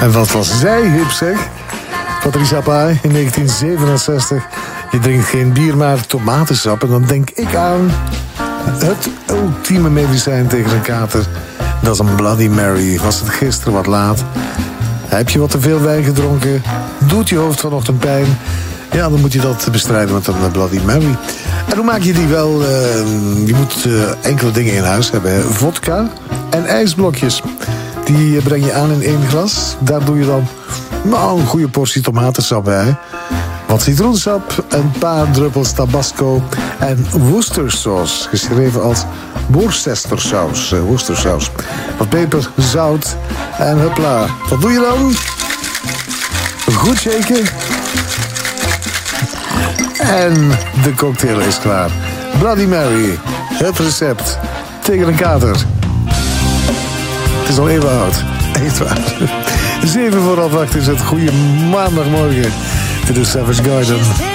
En wat was zij hip, zeg? Patricia Pai in 1967. Je drinkt geen bier, maar tomatensap. En dan denk ik aan het ultieme medicijn tegen een kater. Dat is een Bloody Mary. Was het gisteren wat laat? Heb je wat te veel wijn gedronken? Doet je hoofd vanochtend pijn? Ja, dan moet je dat bestrijden met een Bloody Mary. En hoe maak je die wel? Je moet enkele dingen in huis hebben. Hè? Vodka en ijsblokjes. Die breng je aan in 1 glas. Daar doe je dan een goede portie tomatensap bij. Wat citroensap, een paar druppels tabasco en Worcestersaus. Geschreven als Worcestersaus. Worcestersaus. Wat peper, zout en hopla. Wat doe je dan? Goed shaken. En de cocktail is klaar. Bloody Mary. Het recept tegen een kater. Het is al even oud. Echt waar. 7 voor half 8 is het. Goeie maandagmorgen. Dit is Savage Garden.